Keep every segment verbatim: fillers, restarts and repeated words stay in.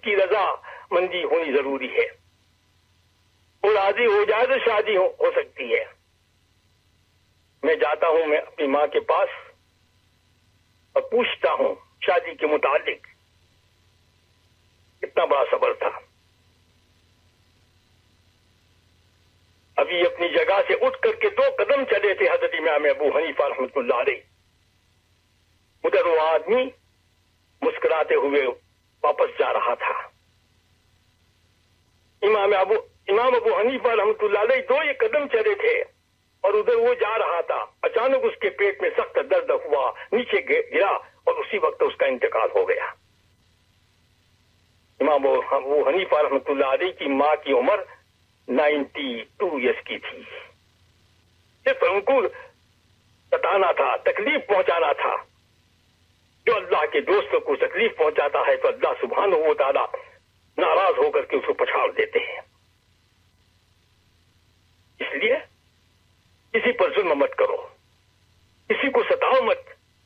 کی رضا مندی ہونی ضروری ہے. وہ راضی ہو جائے تو شادی ہو, ہو سکتی ہے. میں جاتا ہوں میں اپنی ماں کے پاس اور پوچھتا ہوں شادی کے متعلق. کتنا بڑا صبر تھا. ابھی اپنی جگہ سے اٹھ کر کے دو قدم چلے تھے حضرت امام ابو حنیفہ رحمۃ اللہ علیہ. ادھر وہ آدمی مسکراتے ہوئے واپس جا رہا تھا. امام ابو امام ابو حنیفہ رحمۃ اللہ علیہ دو یہ قدم چلے تھے اور ادھر وہ جا رہا تھا. اچانک اس کے پیٹ میں سخت درد ہوا, نیچے گرا اور اسی وقت اس کا انتقال ہو گیا. امام ابو حنیفہ رحمۃ اللہ علیہ کی ماں کی عمر نائنٹی ٹو ایئرس کی تھی. صرف ان کو ستانا تھا, تکلیف پہنچانا تھا. جو اللہ کے دوستوں کو تکلیف پہنچاتا ہے تو اللہ سبحانہ و تعالی ناراض ہو کر کے اس کو پچھاڑ دیتے ہیں. اس لیے کسی پر ظلم مت کرو, کسی کو ستاؤ مت,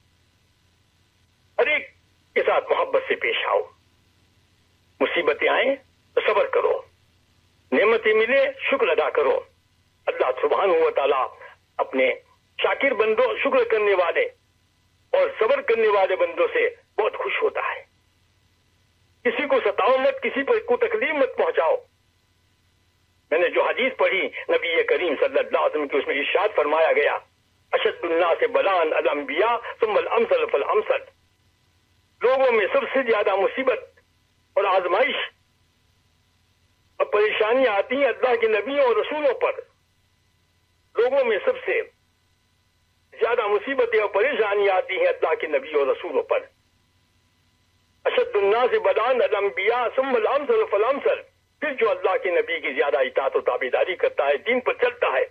ہر ایک کے ساتھ محبت سے پیش آؤ. مصیبتیں آئیں تو صبر کرو, نعمتیں ملے شکر ادا کرو. اللہ سبحانہ و تعالی اپنے شاکر بندوں, شکر کرنے والے اور صبر کرنے والے بندوں سے بہت خوش ہوتا ہے. کسی کو ستاؤ مت, کسی پر کو تکلیف مت پہنچاؤ. میں نے جو حدیث پڑھی نبی کریم صلی اللہ علیہ وسلم کی, اس میں ارشاد فرمایا گیا اشد الناس بلاء الانبیاء ثم الامثل فالامثل. لوگوں میں سب سے زیادہ مصیبت اور آزمائش اور پریشانیاں آتی ہیں اللہ کے نبیوں اور رسولوں پر. لوگوں میں سب سے زیادہ مصیبتیں اور پریشانیاں آتی ہیں اللہ کے نبیوں اور رسولوں پر. اشد الناس بلاء الانبیاء ثم الامثل فالامثل. پھر جو اللہ کے نبی کی زیادہ اطاعت و تابعداری کرتا ہے, دین پر چلتا ہے,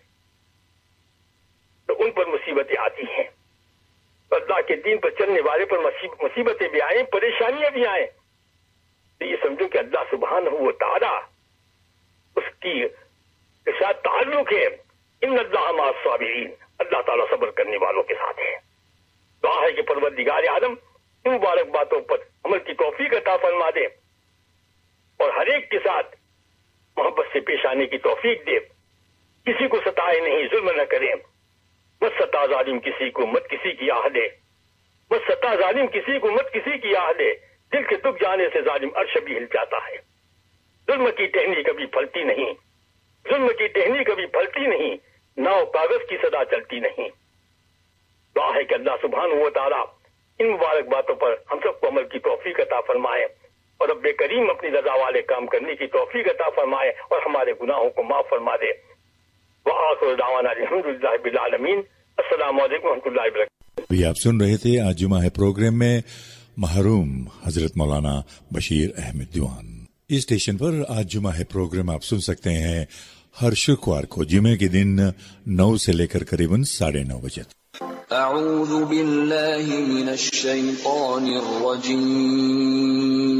تو ان پر مصیبتیں آتی ہیں. تو اللہ کے دین پر چلنے والے پر مصیبتیں بھی آئیں, پریشانیاں بھی آئیں, تو یہ سمجھو کہ اللہ سبحانہ و تعالی اس کی کے ساتھ تعلق ہے. ان اللہ مع الصابرین, اللہ تعالیٰ صبر کرنے والوں کے ساتھ ہے. دعا ہے کہ پروردگار عالم ان مبارک باتوں پر عمل کی توفیق عطا فرما دے اور ہر ایک کے ساتھ محبت سے پیش آنے کی توفیق دے. کسی کو ستائے نہیں, ظلم نہ کرے. مت ستا ظالم کسی کو, مت کسی کی آہ دے. مت ستا ظالم کسی کو, مت کسی کی آہ دے. دل کے دکھ جانے سے ظالم عرش بھی ہل جاتا ہے. ظلم کی ٹہنی کبھی پھلتی نہیں, ظلم کی ٹہنی کبھی پھلتی نہیں, ناؤ کاغذ کی صدا چلتی نہیں. دعا ہے کہ اللہ سبحانہ و تعالیٰ ان مبارک باتوں پر ہم سب کو عمل کی توفیق عطا فرمائے اور رب کریم اپنی رضا والے کام کرنے کی توفیق عطا فرمائے اور ہمارے گناہوں کو معاف فرما دے. وآخر دعوانا الحمدللہ رب العالمین. السلام علیکم ورحمۃ اللہ وبرکاتہ. بھی آپ سن رہے تھے آج جمعہ ہے پروگرام میں محروم حضرت مولانا بشیر احمد دیوان. اس اسٹیشن پر آج جمعہ ہے پروگرام آپ سن سکتے ہیں ہر شکوار کو جمعے کے دن نو سے لے کر قریباً ساڑھے نو بجے. اعوذ باللہ من الشیطان الرجیم.